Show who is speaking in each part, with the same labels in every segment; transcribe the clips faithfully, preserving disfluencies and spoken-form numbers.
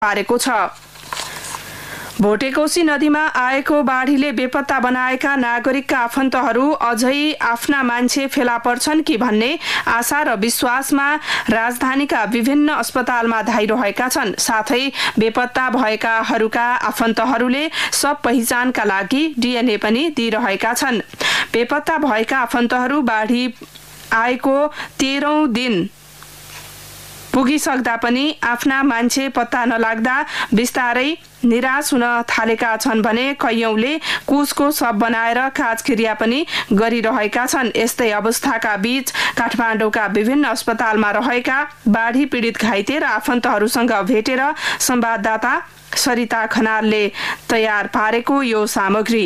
Speaker 1: पारेको छ। भोटेकोशी नदीमा आएको बाढीले बेपत्ता बनाएका नागरिकका आफन्तहरू अझै आफ्ना मान्छे फेला पर्छन् कि भन्ने आशा र विश्वासमा राजधानीका विभिन्न अस्पतालमा धाइरहेका छन्। साथै बेपत्ता भएकाहरूका आफन्तहरूले सब पहिचानका लागि डीएनए पनि दिइरहेका छन्। बेपत्ता भएका आफन्तहरू बाढी आएको तेह्रौं दिन पुगिसक्दा पनि आफ्ना मान्छे पत्ता नलाग्दा बिस्तारै निराश हुन थालेका छन् भने कैयौंले कुसको शव बनाएर काजक्रिया पनि गरिरहेका छन्। यस्तै अवस्थाका बीच काठमाडौँका विभिन्न अस्पतालमा रहेका बाढी पीडित घाइते र आफन्तहरूसँग भेटेर संवाददाता सरिता खनालले तयार पारेको यो सामग्री।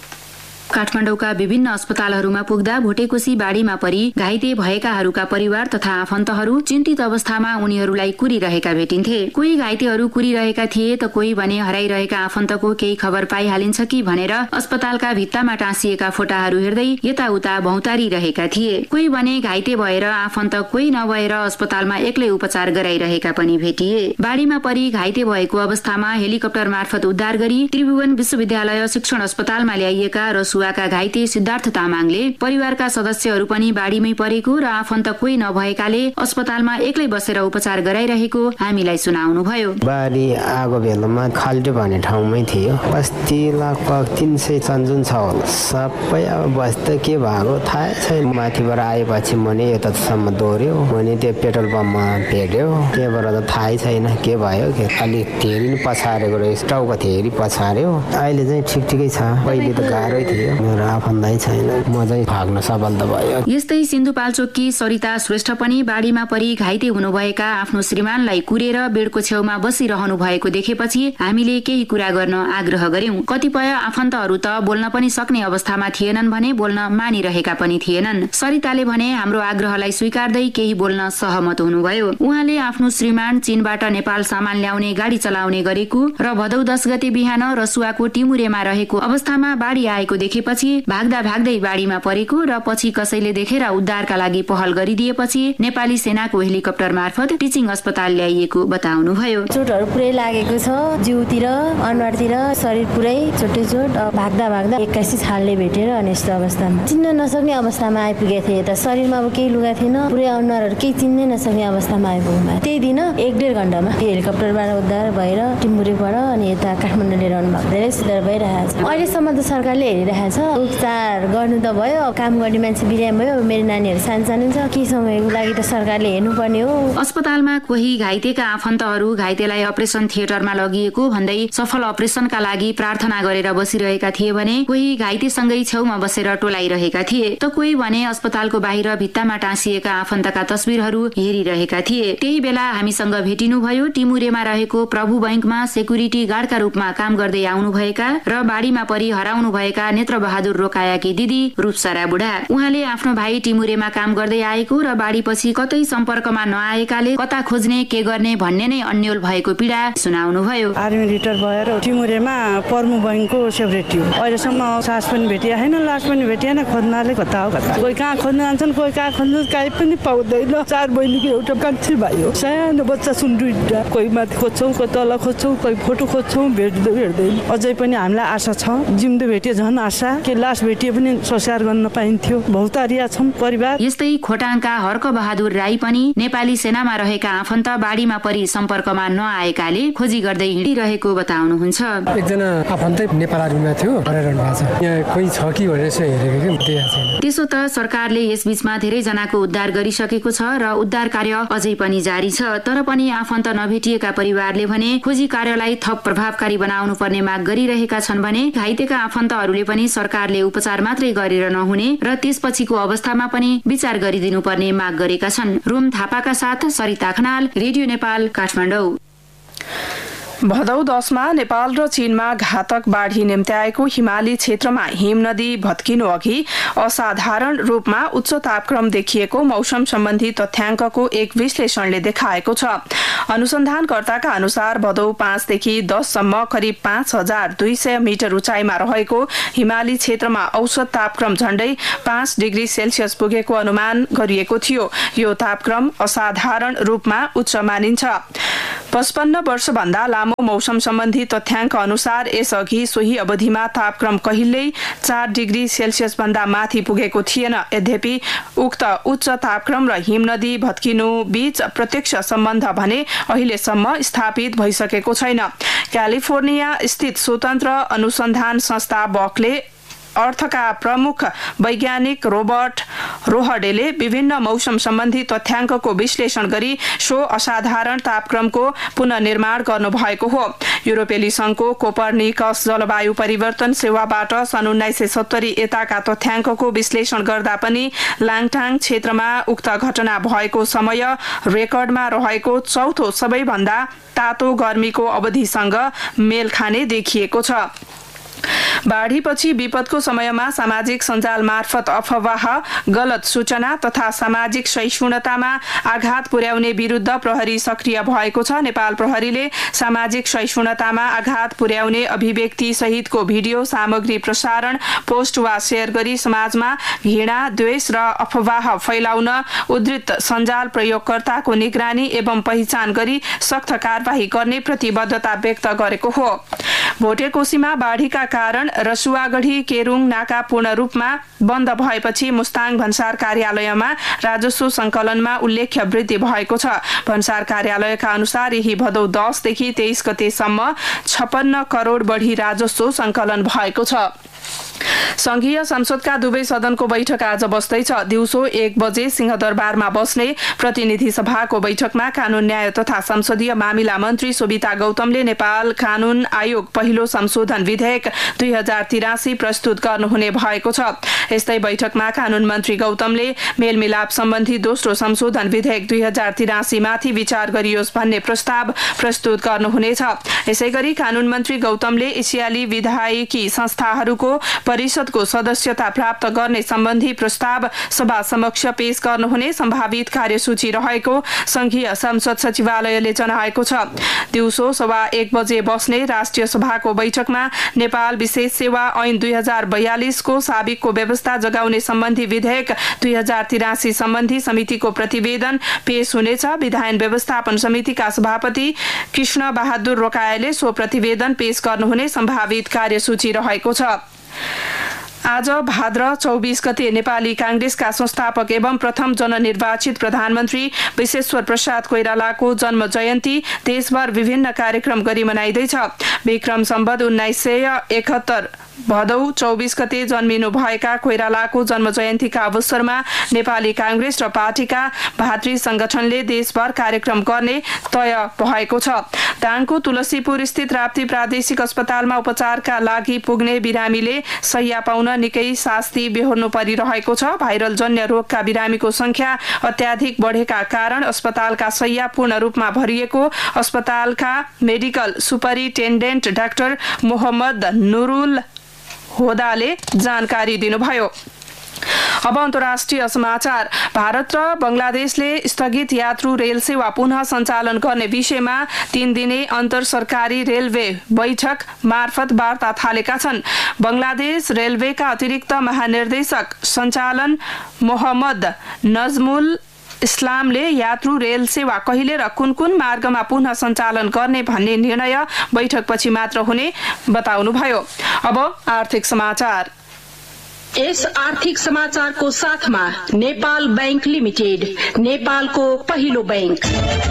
Speaker 2: काठमाडौँका विभिन्न अस्पतालहरूमा पुग्दा भोटेकोशी बाढीमा परि घाइते भएकाहरूका परिवार तथा आफन्तहरू चिन्तित अवस्थामा उनीहरूलाई कुरिरहेका भेटिन्थे। कोही घाइतेहरू कुरिरहेका थिए त कोही भने हराइरहेका आफन्तको केही खबर पाइहालिन्छ कि भनेर अस्पतालका भित्तामा टाँसिएका फोटाहरू हेर्दै यताउता भौतारिरहेका थिए। कोही भने घाइते भएर आफन्त कोही नभएर अस्पतालमा एक्लै उपचार गराइरहेका पनि भेटिए। बाढीमा परि घाइते भएको अवस्थामा हेलिकप्टर मार्फत उद्धार गरी त्रिभुवन विश्वविद्यालय शिक्षण अस्पतालमा ल्याइएका र सुवाका घाइते सिद्धार्थ तामाङले परिवारका सदस्यहरू पनि बाढीमै परेको र आफन्त कोही नभएकाले अस्पतालमा एक्लै बसेर उपचार गराइरहेको हामीलाई सुनाउनु भयो।
Speaker 3: बाढी आगो बेलामा खाल्टे भन्ने ठाउँमै थियो। बस्ती लगभग तीन सय चन्जुन छ होला। सबै अब बस्दा के भएको थाहा छैन। माथिबाट आएपछि मैले यतासम्म दोहोऱ्यो। मैले त्यो पेट्रोल पम्पमा भेट्यो। त्यहाँबाट त थाहै छैन के भयो के। अलिक धेरै पछारेको रहेछ। टाउको धेरै पछार्यो। अहिले चाहिँ ठिक ठिकै छ। पहिले त गाह्रै थियो। मेरो आफन्तै छैन। म चाहिँ भाग्न सफल त भयो।
Speaker 2: यस्तै सिन्धुपाल्चोककी सरिता श्रेष्ठ पनि बाढीमा परि घाइते हुनुभएका आफ्नो श्रीमानलाई कुरेर बेडको छेउमा बसिरहनु भएको देखेपछि हामीले केही कुरा गर्न आग्रह गर्यौं। कतिपय आफन्तहरू त बोल्न पनि सक्ने अवस्थामा थिएनन् भने बोल्न मानिरहेका पनि थिएनन्। सरिताले भने हाम्रो आग्रहलाई स्वीकार्दै केही बोल्न सहमत हुनुभयो। उहाँले आफ्नो श्रीमान चीनबाट नेपाल सामान ल्याउने गाडी चलाउने गरेको र भदौ दस गते बिहान रसुवाको टिमुरेमा रहेको अवस्थामा बाढी आएको देखेपछि भाग्दा भाग्दै बाढीमा परेको र पछि कसैले देखेर उद्धारका लागि पहल गरिदिएपछि नेपाली सेनाको हेलिकप्टर मार्फत टिचिङ अस्पताल ल्याइएको बताउनुभयो।
Speaker 4: चोटहरू पुरै लागेको छ। जिउतिर अनुहारतिर शरीर पुरै चोटे चोट। भाग्दा भाग्दा एक्कासी छालले भेटेर अनि यस्तो अवस्थामा चिन्न नसक्ने अवस्थामा आइपुगेको थिए। त शरीरमा अब केही लुगा थिएन। पुरै अनुहारहरू केही चिन्नै नसक्ने अवस्थामा आइपुग्नु। त्यही दिन एक डेढ घण्टामा हेलिकप्टरबाट उद्धार भएर टिमुरेबाट अनि यता काठमाडौँ लिएर आउनु भएको। धेरै सुधार भइरहेको छ। अहिलेसम्म त सरकारले हेरिरहेको छ। उपचार गर्नु त भयो। काम गर्ने मान्छे बिराम भयो। मेरो नानीहरू सानसानो छ। के समयको लागि त सरकारले हेर्नुपर्ने हो।
Speaker 2: अस्पतालमा कोही घाइतेका आफन्तहरू घाइतेलाई अपरेसन थिएटरमा लगिएको भन्दै सफल अपरेसनका लागि प्रार्थना गरेर बसिरहेका थिए भने कोही घाइतेसँगै छेउमा बसेर टोलाइरहेका थिए त कोही भने अस्पतालको बाहिर भित्तामा टाँसिएका आफन्तका तस्बिरहरू हेरिरहेका थिए। त्यही बेला हामीसँग भेटिनुभयो टिमुरेमा रहेको प्रभु बैंकमा सेक्युरिटी गार्डका रूपमा काम गर्दै आउनुभएका र बाढीमा परि हराउनु भएका नेत्र बहादुर रोकायाकी दिदी रूपसारा बुढा। उहाँले आफ्नो भाइ टिमुरेमा काम गर्दै आएको र बाढीपछि कतै सम्पर्कमा नआएकाले कता खोज्ने के गर्ने भन्ने नै अन्यल भएको पीडा सुनाउनु भयो।
Speaker 5: आर्मी रिटायर भएर टिमुरेमा प्रभु बैंकको सेक्युरिटी हो। अहिलेसम्म सास पनि भेटिया छैन। लास पनि भेटिएन। खोज्नाले कता हो कता। कोही कहाँ खोज्न जान्छन्। कोही कहाँ खोज्नु काहीँ पनि पाउँदैन। चार बहिनीको एउटा कान्छी भाइ हो। सानो बच्चा सुन दुईटा। कोही माथि खोज्छौँ कोही तल खोज्छौँ कोही फोटो खोज्छौँ भेट्दै भेट्दैन। अझै पनि हामीलाई आशा छ। जिउँदो भेटिए झन् आशा के लास भेटिए पनि संस्कार गर्न पाइन्थ्यो। भौतारिया छौं परिवार।
Speaker 2: यस्तै खोटाङका हर्क बहादुर राई पनि नेपाली सेनामा रहेका आफन्त बाढीमा परि सम्पर्कमा नआएकाले खोजी गर्दै हिँडिरहेको बताउनुहुन्छ।
Speaker 6: एकजना आफन्तै नेपाल आर्मीमा थियो हराइरहनु भएको छ। यहाँ कोही छ कि भनेर हेरेको कि देखा छैन।
Speaker 2: त्यसो त सरकारले यस बीचमा धेरै जनाको उद्धार गरिसकेको छ र उद्धार कार्य अझै पनि जारी छ। तर पनि आफन्त नभेटिएका परिवारले भने खोजी कार्यलाई थप प्रभावकारी बनाउनु पर्ने माग गरिरहेका छन् भने घाइतेका आफन्तहरूले पनि सरकारले उपचार मात्रै गरेर नहुने र त्यसपछिको अवस्थामा पनि विचार गरिदिनु पर्ने माग गरेका छन्। रोम थापाका साथ सरिता खनाल, रेडियो नेपाल, काठमाडौँ।
Speaker 1: भदौ दसमा नेपाल र चीनमा घातक बाढी निम्त्याएको हिमाली क्षेत्रमा हिमनदी भत्किनु अघि असाधारण रूपमा उच्च तापक्रम देखिएको मौसम सम्बन्धी तथ्याङ्कको एक विश्लेषणले देखाएको छ। अनुसन्धानकर्ताका अनुसार भदौ पाँचदेखि दससम्म करिब पाँच हजार दुई सय मिटर उचाइमा रहेको हिमाली क्षेत्रमा औसत तापक्रम झण्डै पाँच डिग्री सेल्सियस पुगेको अनुमान गरिएको थियो। यो तापक्रम असाधारण रूपमा उच्च मानिन्छ। पचपन्न वर्षभन्दा लामो मौसम सम्बन्धी तथ्याङ्क अनुसार यसअघि सोही अवधिमा तापक्रम कहिल्यै चार डिग्री सेल्सियस भन्दा माथि पुगेको थिएन। यद्यपि उक्त उच्च तापक्रम र हिमनदी भत्किनु बीच प्रत्यक्ष सम्बन्ध भने अहिलेसम्म स्थापित भइसकेको छैन। क्यालिफोर्निया स्थित स्वतन्त्र अनुसन्धान संस्था बकले अर्थका प्रमुख वैज्ञानिक रोबर्ट रोहडेले विभिन्न मौसम सम्बन्धी तथ्याङ्कको विश्लेषण गरी सो असाधारण तापक्रमको पुनर्निर्माण गर्नुभएको हो। युरोपेली संघको कोपरनिकस जलवायु परिवर्तन सेवाबाट सन् उन्नाइस सय सत्तरी यताका तथ्याङ्कको विश्लेषण गर्दा पनि लाङटाङ क्षेत्रमा उक्त घटना भएको समय रेकर्डमा रहेको चौथो सबैभन्दा तातो गर्मीको अवधिसँग मेल खाने देखिएको छ। बाढीपछि विपदको समयमा सामाजिक सञ्जाल मार्फत अफवाह, गलत सूचना तथा सामाजिक सहिष्णुतामा आघात पुर्याउने विरुद्ध प्रहरी सक्रिय भएको छ। नेपाल प्रहरीले सामाजिक सहिष्णुतामा आघात पुर्याउने अभिव्यक्ति सहितको भिडियो सामग्री प्रसारण, पोस्ट वा शेयर गरी समाजमा घृणा, द्वेष र अफवाह फैलाउन उद्धृत सञ्जाल प्रयोगकर्ताको निगरानी एवं पहिचान गरी सख्त कारबाही गर्ने प्रतिबद्धता व्यक्त गरेको हो। भोटेकोशीमा बाढीका कारण रसुवागढी केरुङ नाका पूर्ण रूपमा बन्द भएपछि मुस्ताङ भन्सार कार्यालयमा राजस्व संकलनमा उल्लेख्य वृद्धि भएको छ। भन्सार कार्यालयका अनुसार यही भदौ दसदेखि तेइस गतेसम्म छप्पन्न करोड बढी राजस्व संकलन भएको छ। संघीय संसदका दुवै सदनको बैठक आज बस्दैछ। दिउँसो एक बजे सिंहदरबारमा बस्ने प्रतिनिधि सभाको बैठकमा कानून न्याय तथा संसदीय मामिला मन्त्री सोभिता गौतमले नेपाल कानून आयोग पहिलो संशोधन विधेयक दुई हजार तिरासी प्रस्तुत गर्नुहुने भएको छ। यस्तै बैठकमा कानून मन्त्री गौतमले मेलमिलाप सम्बन्धी दोस्रो संशोधन विधेयक दुई हजार तिरासी माथि विचार गरियोस् भन्ने प्रस्ताव प्रस्तुत गर्नुहुनेछ। यसै गरी कानून मन्त्री गौतमले एसियाली विधायकी संस्थाहरूको परिषदको सदस्यता प्राप्त गर्ने सम्बन्धी प्रस्ताव सभा समक्ष पेश गर्नुहुने सम्भावित कार्यसूची रहेको संघीय संसद सचिवालयले जनाएको छ। दिउँसो सवा एक बजे बस्ने राष्ट्रिय सभाको बैठकमा नेपाल विशेष सेवा ऐन दुई हजार बयालिसको साबिकको व्यवस्था जगाउने सम्बन्धी विधेयक दुई हजार तिरासी सम्बन्धी समितिको प्रतिवेदन पेश हुनेछ। विधायन व्यवस्थापन समितिका सभापति कृष्ण बहादुर रोकायाले सो प्रतिवेदन पेश गर्नुहुने सम्भावित कार्यसूची रहेको छ। आज भाद्र चौबीस गते नेपाली कांग्रेसका संस्थापक एवं प्रथम जननिर्वाचित प्रधानमन्त्री विश्वेश्वर प्रसाद कोइरालाको जन्म जयन्ती देशभर विभिन्न कार्यक्रम गरी मनाइँदैछ। विक्रम सम्वत उन्नाइस सय एकहत्तर भदौ चौबीस गते जन्मिनु भएका कोइरालाको जन्म जयन्तीका अवसरमा नेपाली कांग्रेस र पार्टीका भातृ संगठनले देशभर कार्यक्रम गर्ने तय भएको छ। दाङको तुलसीपुर स्थित राप्ती प्रादेशिक अस्पतालमा उपचारका लागि पुग्ने बिरामीले शैय्या पाउन निकै शास्ति बेहोर्नु परिरहेको छ। भाइरल जन्य रोगका बिरामीको संख्या अत्याधिक बढेका कारण अस्पतालका शैय्या पूर्ण रूपमा भरिएको अस्पतालका medical superintendent doctor Mohammad Nurul होदाले जानकारी दिनुभयो। अब अन्तर्राष्ट्रिय समाचार। भारत र बंगलादेशले स्थगित यात्रु रेल सेवा पुनः सञ्चालन गर्ने विषयमा तीन दिने अन्तर सरकारी रेलवे बैठक मार्फत वार्ता थालेका छन्। बंगलादेश रेलवेका अतिरिक्त महानिर्देशक सञ्चालन मोहम्मद नजमुल इस्लामले यात्रु रेल सेवा कहिले र कुन कुन मार्गमा पुनः सञ्चालन गर्ने भन्ने निर्णय बैठकपछि मात्र हुने बताउनुभयो। अब आर्थिक समाचार।
Speaker 7: यस आर्थिक समाचारको साथमा नेपाल बैंक लिमिटेड, नेपालको पहिलो बैंक।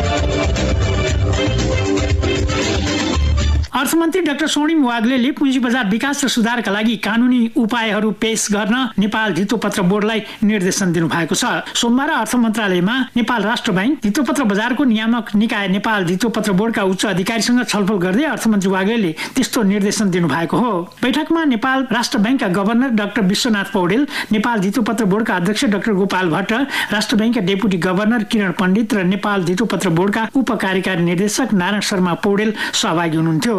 Speaker 8: अर्थमन्त्री डाक्टर स्वर्णिम वाग्लेले पुँजी बजार विकास र सुधारका लागि कानूनी उपायहरू पेश गर्न नेपाल धितोपत्र बोर्डलाई निर्देशन दिनुभएको छ। सोमबार अर्थ मन्त्रालयमा नेपाल राष्ट्र बैंक धितोपत्र बजारको नियामक निकाय नेपाल धितोपत्र बोर्डका उच्च अधिकारीसँग छलफल गर्दै अर्थमन्त्री वाग्लेले त्यस्तो निर्देशन दिनुभएको हो। बैठकमा नेपाल राष्ट्र बैंकका गभर्नर डाक्टर विश्वनाथ पौडेल, नेपाल धितोपत्र बोर्डका अध्यक्ष डाक्टर गोपाल भट्ट, राष्ट्र बैंकका डेपुटी गभर्नर किरण पण्डित र नेपाल धितोपत्र बोर्डका उप कार्यकारी निर्देशक नारायण शर्मा पौडेल सहभागी हुनुहुन्थ्यो।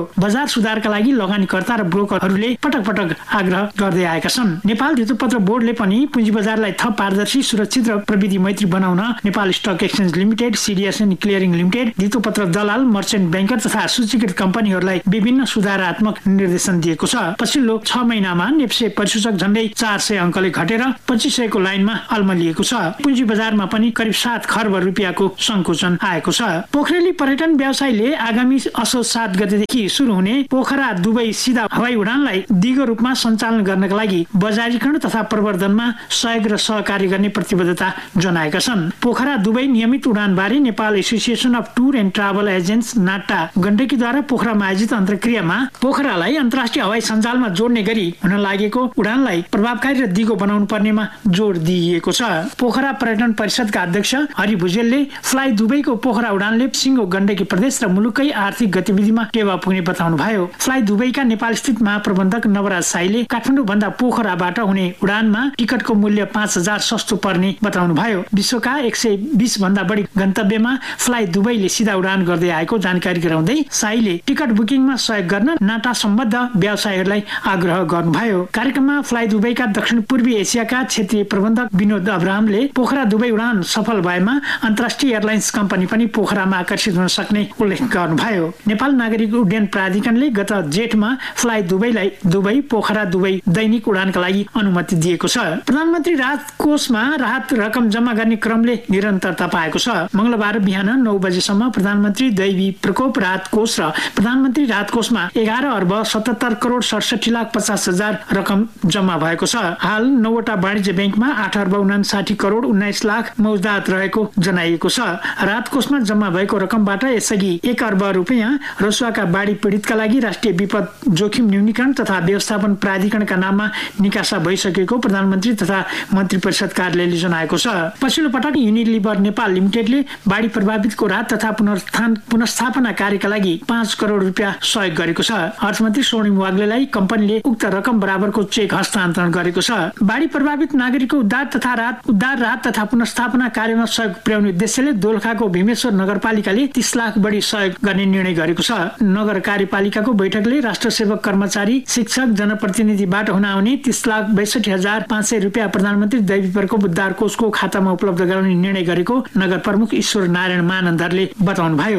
Speaker 8: बजार सुधारका लागि लगानीकर्ता र ब्रोकरहरूले पटक पटक आग्रह गर्दै आएका छन्। नेपाल धितोपत्र बोर्डले पनि पुँजी बजारलाई थप पारदर्शी, सुरक्षित र प्रविधि मैत्री बनाउन Nepal stock exchange limited, सीडीएसएन clearing limited, धितोपत्र दलाल, मर्चेन्ट ब्याङ्कर तथा सूचीकृत कम्पनीहरूलाई विभिन्न सुधारात्मक निर्देशन दिएको छ। पछिल्लो छ महिनामा नेप्से परिसूचक झण्डै चार सय अङ्कले घटेर पच्चिस सयको लाइनमा अल्मलिएको छ। पुँजी बजारमा पनि करिब सात खर्ब रुपियाँको संकुचन आएको छ। पोखरेली पर्यटन व्यवसायले आगामी असोज सात गतेदेखि सुरु हुने पोखरा दुबई सिधा हवाई उडानलाई दिगो रूपमा सञ्चालन गर्नका लागि बजारीकरण तथा प्रवर्धनमा सहयोग र सहकार्य गर्ने प्रतिबद्धता जनाएका छन्। पोखरा दुबई नियमित उडानबारे Nepal association of tour and travel agents NATA गण्डकीद्वारा पोखरामा आयोजित अन्तर्क्रियामा पोखरालाई अन्तर्राष्ट्रिय हवाई सञ्जालमा जोड्ने गरी हुन लागेको उडानलाई प्रभावकारी र दिगो बनाउनु पर्नेमा जोड दिइएको छ। पोखरा पर्यटन परिषदका अध्यक्ष हरि भुजेलले फ्लाइ दुबईको पोखरा उडानले सिङ्गो गण्डकी प्रदेश र मुलुकै आर्थिक गतिविधिमा टेवा पुग्ने बताउनु भयो। फ्लाइ दुबईका नेपाल स्थित महाप्रबन्धक नवराज साईले काठमाडौँ भन्दा पोखराबाट हुने उडानमा टिकटको मूल्य पाँच हजार सस्तो पर्ने बताउनु भयो। विश्वका एक सय बीस भन्दा बढी गन्तव्यमा फ्लाइ दुबईले सिधा उडान गर्दै आएको जानकारी गराउँदै साईले टिकट बुकिङमा सहयोग गर्न नाटा सम्बद्ध व्यवसायीहरूलाई आग्रह गर्नुभयो। कार्यक्रममा फ्लाइ दुबईका दक्षिण पूर्वी एसियाका क्षेत्रीय प्रबन्धक विनोद अब्राहमले पोखरा दुबई उडान सफल भएमा अन्तर्राष्ट्रिय एयरलाइन्स कम्पनी पनि पोखरामा आकर्षित हुन सक्ने उल्लेख गर्नुभयो। नेपाल नागरिक उड्डयन प्राधिकरणले गत जेठमा फ्लाइ दुबईलाई दुबई पोखरा दुबई दैनिक उडानका लागि अनुमति दिएको छ। प्रधानमन्त्री राहत कोषमा राहत रकम जम्मा गर्ने क्रमले निरन्तरता पाएको छ। मंगलबार बिहान नौ बजेसम्म प्रधानमन्त्री दैवी प्रकोप राहत कोष र प्रधानमन्त्री राहत कोषमा एघार अर्ब सतहत्तर करोड सडसठी लाख पचास हजार रकम जम्मा भएको छ। हाल नौवटा वाणिज्य ब्याङ्कमा आठ अर्ब उनासाठी करोड उन्नाइस लाख मौजदात रहेको जनाइएको छ। राहत कोषमा जम्मा भएको रकमबाट यसअघि एक अर्ब रुपियाँ रसुवाका बाढी पीडितका लागि राष्ट्रिय विपद जोखिम न्यूनीकरण तथा व्यवस्थापन प्राधिकरणका नाममा निकासा भइसकेको प्रधानमन्त्री तथा मन्त्री परिषद कार्यालयले जनाएको छ। पछिल्लो पटक युनिलिभर नेपाल लिमिटेडले बाढी प्रभावितको राहत तथा पुनर्स्थान पुनर्स्थापना कार्यका लागि पाँच करोड रुपियाँ सहयोग गरेको छ। अर्थमन्त्री स्वर्णिम वाग्लेलाई कम्पनीले उक्त रकम बराबरको चेक हस्तान्तरण गरेको छ। बाढी प्रभावित नागरिकको उद्धार तथा राहत उद्धार राहत तथा पुनर्स्थापना कार्यमा सहयोग पुर्याउने उद्देश्यले दोलखाको भीमेश्वर नगरपालिकाले तीस लाख बढी सहयोग गर्ने निर्णय गरेको छ। नगर कार्यपालिकाको बैठकले राष्ट्र सेवक, कर्मचारी, शिक्षक, जनप्रतिनिधिबाट हुन आउने तीस लाख बैसठी हजार पाँच सय रुपियाँ प्रधानमन्त्री दैवी प्रकोप उद्धार कोषको खातामा उपलब्ध गराउने निर्णय गरेको नगर प्रमुख ईश्वर नारायण मानन्दरले बताउनु भयो।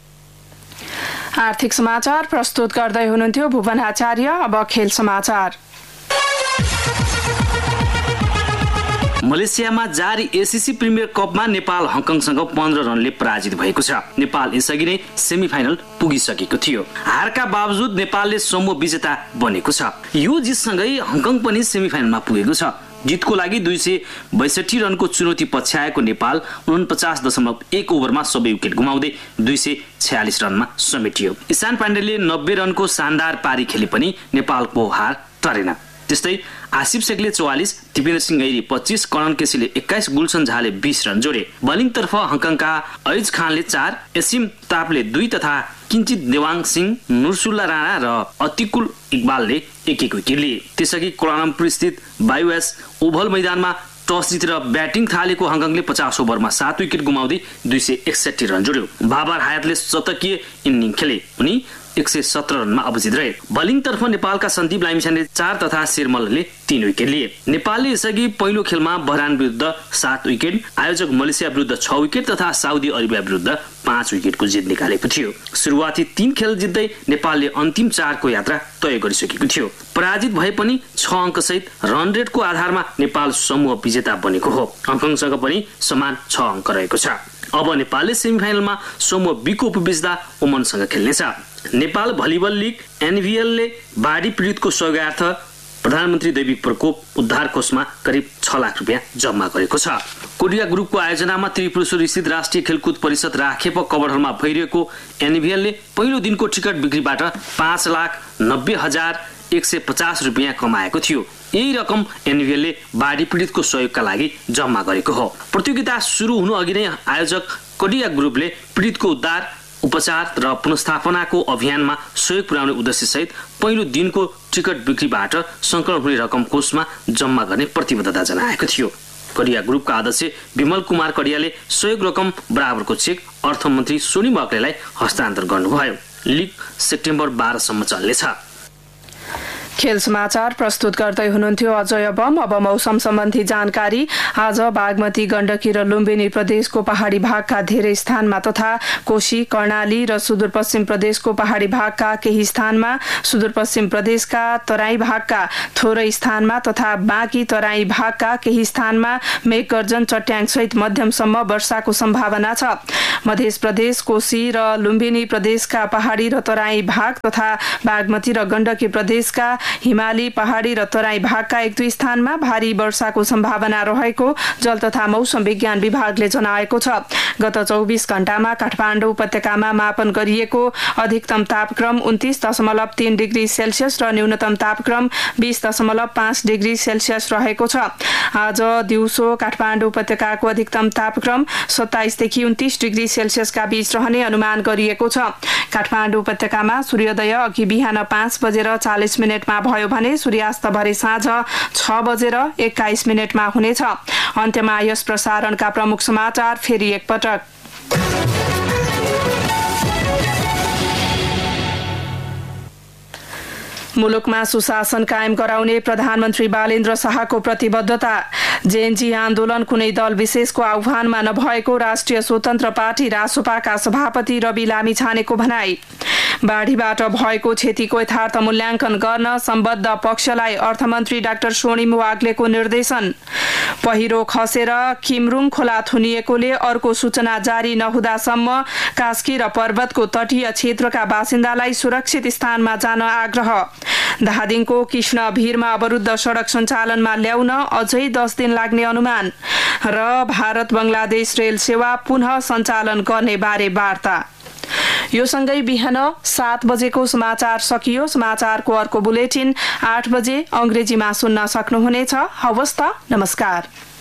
Speaker 1: आर्थिक समाचार प्रस्तुत गर्दै हुनुहुन्थ्यो भुवन आचार्य। अब खेल समाचार।
Speaker 9: मलेसियामा जारी एसीसी प्रिमियर कपमा नेपाल हङकङसँग पन्ध्र रनले पराजित भएको छ। नेपाल यसअघि नै सेमी फाइनल पुगिसकेको थियो। हारका बावजुद नेपालले समूह विजेता बनेको छ। यो जितसँगै हङकङ पनि सेमी फाइनलमा पुगेको छ। जितको लागि दुई सय बैसठी रनको चुनौती पछ्याएको नेपाल उनपचास दशमलव एक ओभरमा सबै विकेट गुमाउँदै दुई सय छयालिस रनमा समेटियो। इशान पाण्डेले नब्बे रनको शानदार पारी खेले पनि नेपालको हार टरेन। त्यस्तै आसिफ शेखले चौवालिस, दिपेन्द्र सिंह ऐरी पच्चीस, करण केसीले एक्काइस, गुलसन झाले बीस रन जोडे। बलिङतर्फ हङकङका ऐज खानले चार, एसिम तापले दुई तथा किञ्चित देवाङ सिंह, नुरसुल्ला राणा र अतिकुल इकबालले एक एक विकेट लिए। त्यसअघि कोलालम्पुर स्थित बायुएस ओभल मैदानमा टस जितेर ब्याटिङ थालेको हङकङले पचास ओभरमा सात विकेट गुमाउँदै दुई सय एकसठी रन जोड्यो। बाबर हायतले शतकीय इनिङ खेले। उनी एक सय सत्र रनमा अवजित रहे। बलिङतर्फ नेपालका सन्दीप लामिछाने चार तथा शेरमलले तीन विकेट लिए। नेपालले यसअघि पहिलो खेलमा बहरान विरुद्ध सात विकेट, आयोजक मलेसिया विरुद्ध छ विकेट तथा साउदी अरेबिया विरुद्ध पाँच विकेटको जित निकालेको थियो। सुरुवाती तीन खेल जित्दै नेपालले अन्तिम चारको यात्रा तय गरिसकेको थियो। पराजित भए पनि छ अङ्क सहित रन रेटको आधारमा नेपाल समूह विजेता बनेको हो। हङकङसँग पनि समान छ अङ्क रहेको छ। अब नेपालले सेमिफाइनलमा समूह बीको उपविजेता ओमनसँग खेल्नेछ। नेपाल भलिबल लीग एनभीएलले बाढी पीडितको सहयोगार्थ प्रधानमन्त्री दैवी प्रकोप उद्धार कोषमा करिब छ लाख रुपियाँ जम्मा गरेको छ। कोरिया ग्रुपको आयोजनामा त्रिपुरेश्वर स्थित राष्ट्रिय खेलकुद परिषद राखेप कवरहलमा भइरहेको एनभीएलले पहिलो दिनको टिकट बिक्रीबाट पाँच लाख नब्बे हजार एक सय पचास रुपियाँ कमाएको थियो। यही रकम एनभीएलले बाढी पीडितको सहयोगका लागि जम्मा गरेको हो। प्रतियोगिता सुरु हुनु अघि नै आयोजक कोरिया ग्रुपले पीडितको उद्धार, उपचार र पुनर्स्थापनाको अभियानमा सहयोग पुर्याउने उद्देश्य सहित पहिलो दिनको टिकट बिक्रीबाट संकलन हुने रकम कोषमा जम्मा गर्ने प्रतिबद्धता जनाएको थियो। कोरिया ग्रुपका अध्यक्ष विमल कुमार कडियाले सहयोग रकम बराबरको चेक अर्थमन्त्री सोनिम वाग्लेलाई हस्तान्तरण गर्नुभयो। लिग सेप्टेम्बर बाह्रसम्म चल्नेछ।
Speaker 1: खेल समाचार प्रस्तुत गर्दै हुनुहुन्थ्यो अजय बम। अब मौसम सम्बन्धी जानकारी। आज बागमती, गण्डकी र लुम्बिनी प्रदेशको पहाडी भागका धेरै स्थानमा तथा कोशी, कर्णाली र सुदूरपश्चिम प्रदेशको पहाडी भागका केही स्थानमा, सुदूरपश्चिम प्रदेशका तराई भागका थोरै स्थानमा तथा बाँकी तराई भागका केही स्थानमा मेघगर्जन, चट्याङसहित मध्यमसम्म वर्षाको सम्भावना छ। मध्य प्रदेश, कोशी र लुम्बिनी प्रदेशका पहाडी र तराई भाग तथा बागमती र गण्डकी प्रदेशका हिमाली, पहाडी र तराई भागका एक दुई स्थानमा भारी वर्षाको सम्भावना रहेको जल तथा मौसम विज्ञान विभागले जनाएको छ। गत चौबिस घण्टामा काठमाडौँ उपत्यकामा मापन गरिएको अधिकतम तापक्रम उन्तीस दशमलव तीन डिग्री सेल्सियस र न्यूनतम तापक्रम बीस दशमलव पाँच डिग्री सेल्सियस रहेको छ। आज दिउँसो काठमाडौँ उपत्यकाको अधिकतम तापक्रम सत्ताइसदेखि उन्तीस डिग्री सेल्सियसका बीच रहने अनुमान गरिएको छ। काठमाडौँ उपत्यकामा सूर्योदय अघि बिहान पाँच बजेर चालिस मिनटमा भयो भने सूर्यास्त भरे साँझ छ बजेर एक्काइस मिनटमा हुनेछ। अन्त्यमा यस प्रसारणका प्रमुख समाचार फेरि एकपटक। मुलुकमा सुशासन कायम गराउने प्रधानमन्त्री बालेन्द्र शाहको प्रतिबद्धता। जेएनजी आन्दोलन कुनै दल विशेषको आह्वानमा नभएको राष्ट्रिय स्वतन्त्र पार्टी रासोपाका सभापति रवि लामिछानेको भनाई। बाढीबाट भएको क्षतिको यथार्थ मूल्याङ्कन गर्न सम्बद्ध पक्षलाई अर्थमन्त्री डाक्टर स्वर्णिम वाग्लेको निर्देशन। पहिरो खसेर किमरुङ खोला थुनिएकोले अर्को सूचना जारी नहुँदासम्म कास्की र पर्वतको तटीय क्षेत्रका बासिन्दालाई सुरक्षित स्थानमा जान आग्रह। धादिङको कृष्ण भिरमा अवरुद्ध सडक सञ्चालनमा ल्याउन अझै दस दिन लाग्ने अनुमान र भारत बंगलादेश रेल सेवा पुनः सञ्चालन गर्ने बारे वार्ता। यो सँगै बिहान सात बजेको समाचार सकियो। समाचारको अर्को बुलेटिन आठ बजे अंग्रेजीमा सुन्न सक्नुहुनेछ। हवस् त, नमस्कार।